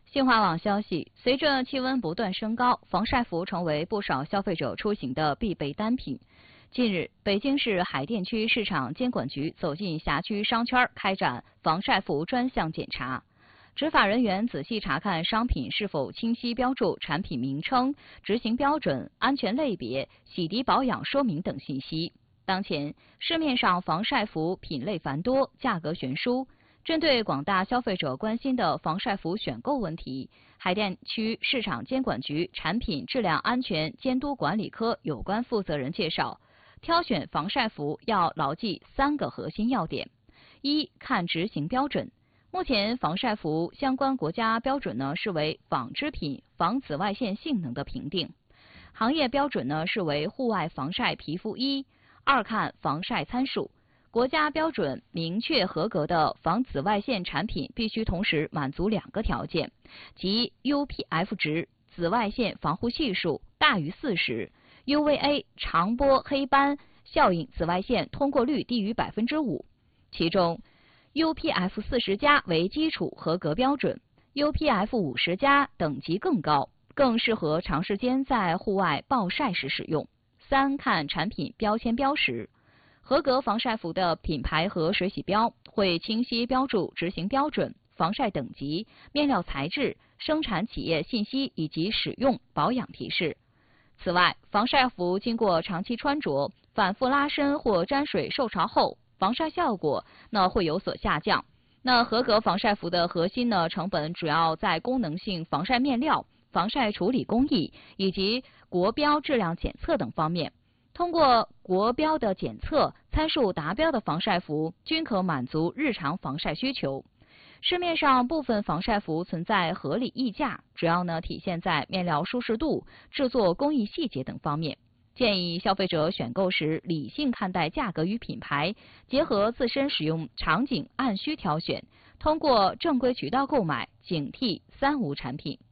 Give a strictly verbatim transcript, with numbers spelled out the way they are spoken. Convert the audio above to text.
新华网消息，随着气温不断升高，防晒服成为不少消费者出行的必备单品。近日，北京市海淀区市场监管局走进辖区商圈，开展防晒服专项检查。执法人员仔细查看商品是否清晰标注产品名称、执行标准、安全类别、洗涤保养说明等信息。当前，市面上防晒服品类繁多，价格悬殊。针对广大消费者关心的防晒服选购问题，海淀区市场监管局产品质量安全监督管理科有关负责人介绍，挑选防晒服要牢记三个核心要点：一、看执行标准。目前防晒服相关国家标准呢是为纺织品防紫外线性能的评定，行业标准呢是为户外防晒皮肤衣。二、看防晒参数。国家标准明确合格的防紫外线产品必须同时满足两个条件，即 U P F 值紫外线防护系数大于四十 ，U V A 长波黑斑效应紫外线通过率低于百分之五。其中 U P F 四十加为基础合格标准 ，U P F 五十加等级更高，更适合长时间在户外暴晒时使用。三、看产品标签标识。合格防晒服的品牌和水洗标会清晰标注执行标准、防晒等级、面料材质、生产企业信息以及使用保养提示。此外，防晒服经过长期穿着、反复拉伸或沾水受潮后，防晒效果那会有所下降。那合格防晒服的核心呢成本主要在功能性防晒面料、防晒处理工艺以及国标质量检测等方面。通过国标的检测，参数达标的防晒服均可满足日常防晒需求。市面上部分防晒服存在合理溢价，主要呢体现在面料舒适度、制作工艺细节等方面。建议消费者选购时理性看待价格与品牌，结合自身使用场景按需挑选，通过正规渠道购买，警惕三无产品。